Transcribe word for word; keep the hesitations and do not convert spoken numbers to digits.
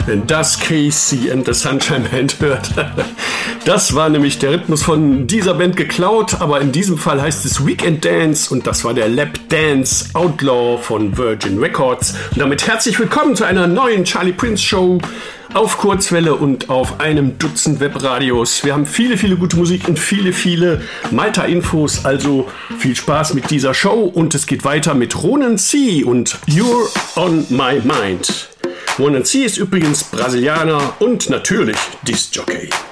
das K C and the Sunshine Band hört. Das war nämlich der Rhythmus von dieser Band geklaut, aber in diesem Fall heißt es Weekend Dance und das war der Lap Dance Outlaw von Virgin Records. Und damit herzlich willkommen zu einer neuen Charlie Prince Show auf Kurzwelle und auf einem Dutzend Webradios. Wir haben viele, viele gute Musik und viele, viele Malta-Infos, also viel Spaß mit dieser Show und es geht weiter mit Ronan C. und You're on My Mind. Ronan C. ist übrigens Brasilianer und natürlich Disc Jockey.